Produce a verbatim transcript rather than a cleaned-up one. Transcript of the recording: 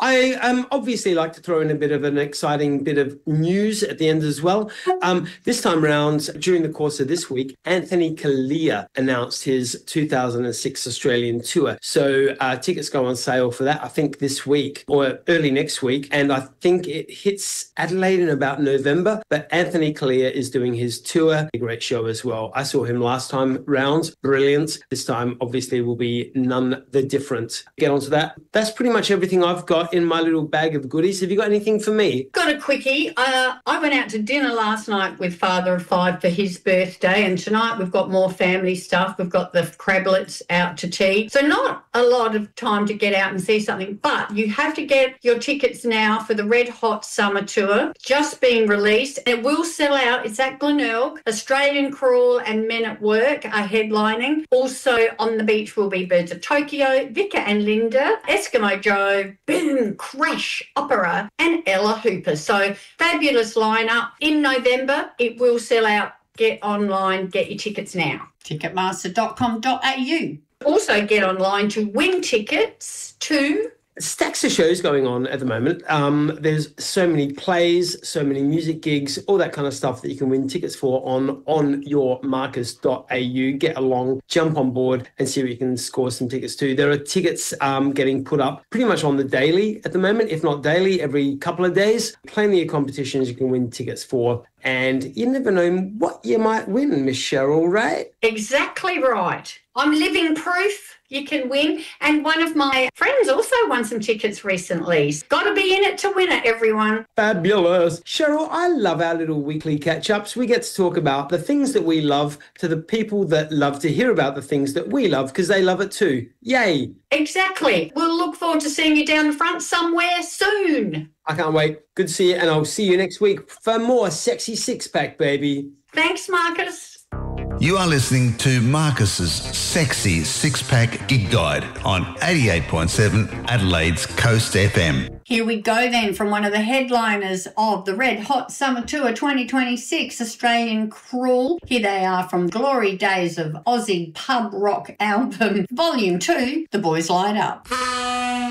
I um, obviously like to throw in a bit of an exciting bit of news at the end as well. Um, this time round, during the course of this week, Anthony Callea announced his two thousand six Australian tour. So uh, tickets go on sale for that, I think, this week or early next week. And I think it hits Adelaide in about November. But Anthony Callea is doing his tour. A great show as well. I saw him last time round. Brilliant. This time, obviously, will be none the different. Get onto that. That's pretty much everything I've got in my little bag of goodies. Have you got anything for me? Got a quickie. Uh, I went out to dinner last night with Father of Five for his birthday, and tonight we've got more family stuff. We've got the Crablets out to tea. So not a lot of time to get out and see something, but you have to get your tickets now for the Red Hot Summer Tour, just being released. It will sell out. It's at Glenelg. Australian Crawl and Men at Work are headlining. Also on the beach will be Birds of Tokyo, Vika and Linda, Eskimo Joe, Boom, Crash, Opera and Ella Hooper. So fabulous lineup. In November, it will sell out. Get online, get your tickets now. ticketmaster dot com dot a u. Also get online to win tickets to... Stacks of shows going on at the moment. Um, there's so many plays, so many music gigs, all that kind of stuff that you can win tickets for on on your marcus dot a u. Get along, jump on board and see what you can score some tickets to. There are tickets um, getting put up pretty much on the daily at the moment, if not daily, every couple of days. Plenty of competitions you can win tickets for. And you never know what you might win, Miss Cheryl, right? Exactly right. I'm living proof you can win. And one of my friends also won some tickets recently. Got to be in it to win it, everyone. Fabulous. Cheryl, I love our little weekly catch-ups. We get to talk about the things that we love to the people that love to hear about the things that we love because they love it too. Yay. Exactly. We'll look forward to seeing you down the front somewhere soon. I can't wait. Good to see you, and I'll see you next week for more Sexy Six-Pack, baby. Thanks, Marcus. You are listening to Marcus's Sexy Six-Pack Gig Guide on eighty-eight point seven Adelaide's Coast F M. Here we go then from one of the headliners of the Red Hot Summer Tour twenty twenty-six, Australian Crawl. Here they are from Glory Days of Aussie Pub Rock album, Volume two, The Boys Light Up.